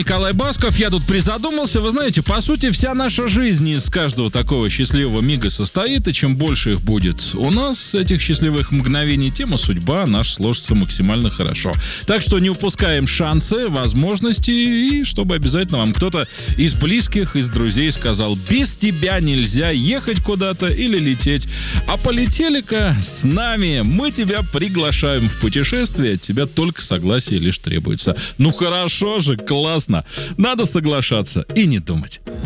Николай Басков, я тут призадумался. Вы знаете, по сути, вся наша жизнь из каждого такого счастливого мига состоит, и чем больше их будет у нас, этих счастливых мгновений, тем и судьба наша сложится максимально хорошо. Так что не упускаем шансы, возможности, и чтобы обязательно вам кто-то из близких, из друзей сказал: без тебя нельзя ехать куда-то или лететь. А полетели-ка с нами, мы тебя приглашаем в путешествие, от тебя только согласие лишь требуется. Ну хорошо же, классно. Надо соглашаться и не думать.